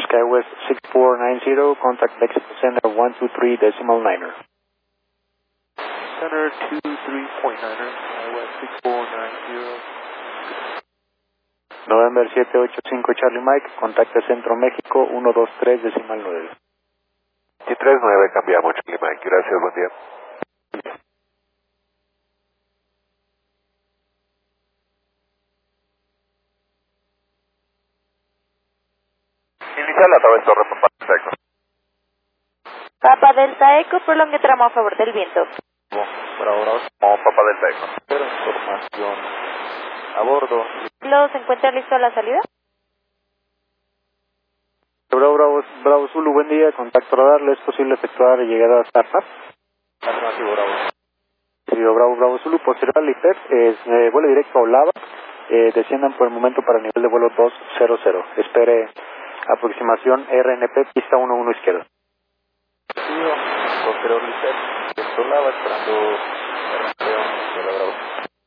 SkyWest 6490, contact Mexico Center 123.9er. Center 23.9er, SkyWest 6490. November 785 Charlie Mike, contacta Centro México 123.9. 239, cambiamos Charlie Mike, gracias, buen día. Inicial a través de Torre Papa Delta Eco. Papa Delta Eco, prolongue tramo a favor del viento. Bravo, bravo. Papa Delta Eco. Pero información a bordo. ¿Se encuentra listo a la salida? Bravo Zulu, buen día, contacto radar, ¿le es posible efectuar llegada a Startup? Afirmativo, bravo. Sí, Bravo Zulu, posterior al IPEP, vuelo directo a Olava, desciendan por el momento para el nivel de vuelo 200, espere aproximación RNP, pista 11 izquierda. Recibido, posterior Lisset, esto Lava, esperando RNP de la Bravo.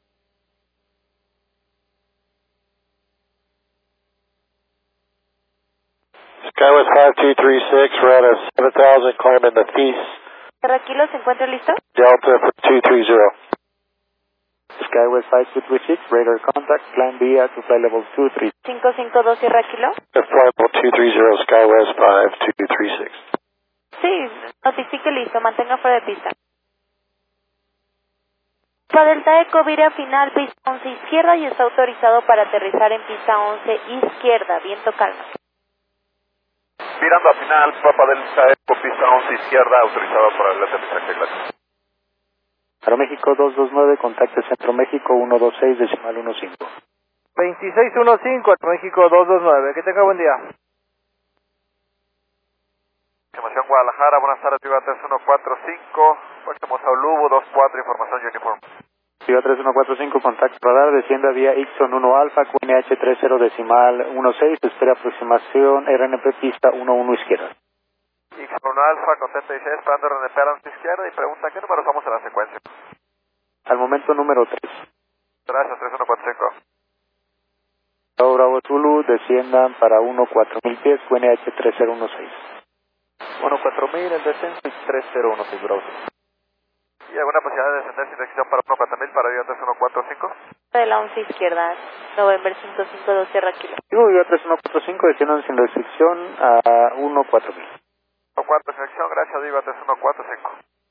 SkyWest 5236, we're at a 7000, climb in the Peace. Tierra Kilo, ¿se encuentra listo? Delta for 230. SkyWest 5236, radar contact, plan via to fly level 23. 552 Tierra Kilo. Flight level 230, SkyWest 5236. Sí, notifique listo, mantenga fuera de pista. Papa Delta Eco, vira final, pista 11 izquierda y está autorizado para aterrizar en pista 11 izquierda, viento calma. Mirando a final, Papa Delta Eco, pista 11 izquierda, autorizado para el aterrizaje, gracias. Aeroméxico 229, contacte Centro México 126.15. 2615, México 229, que tenga buen día. Información Guadalajara, buenas tardes, Viva 3145, próximo Saulubo 24, información Uniform. Viva 3145, contacto radar, descienda vía Ixon 1 Alfa, QNH 30.16, espera aproximación RNP pista 11 izquierda. Ixon Alfa, con 36, esperando RNP a la izquierda y pregunta ¿qué número estamos en la secuencia? Al momento número 3. Gracias, 3145. Bravo Zulu, desciendan para 14000 pies, QNH 3016. 14000 en descenso y 3016, Bravo. ¿Y alguna posibilidad de descender sin restricción para 14000 para Viva 3145? De la 11 izquierda, November 552 Tierra Kilo. Viva 3145, desciendan sin restricción a 14000. 4 selección, gracias, Viva 3145.